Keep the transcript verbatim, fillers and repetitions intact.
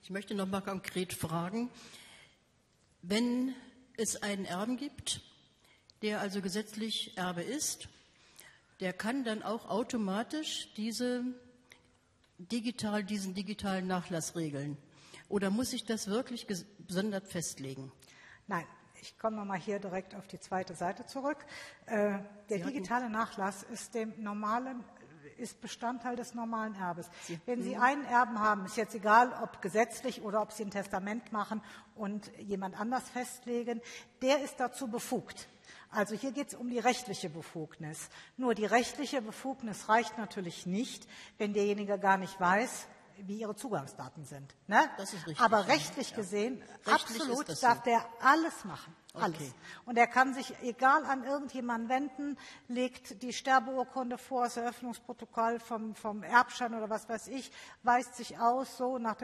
Ich möchte noch mal konkret fragen, wenn es einen Erben gibt, der also gesetzlich Erbe ist, der kann dann auch automatisch diese digital, diesen digitalen Nachlass regeln. Oder muss ich das wirklich gesondert festlegen? Nein, ich komme mal hier direkt auf die zweite Seite zurück. Äh, der digitale Nachlass ist dem normalen ist Bestandteil des normalen Erbes. Sie, Wenn Sie einen Erben haben, ist jetzt egal, ob gesetzlich oder ob Sie ein Testament machen und jemand anders festlegen, der ist dazu befugt. Also hier geht es um die rechtliche Befugnis. Nur die rechtliche Befugnis reicht natürlich nicht, wenn derjenige gar nicht weiß, wie ihre Zugangsdaten sind. Ne? Das ist richtig. Aber rechtlich ja. gesehen, rechtlich absolut das darf so. der alles machen. Alles. Okay. Und er kann sich egal an irgendjemanden wenden, legt die Sterbeurkunde vor, das Eröffnungsprotokoll vom, vom Erbschein oder was weiß ich, weist sich aus, so nach dem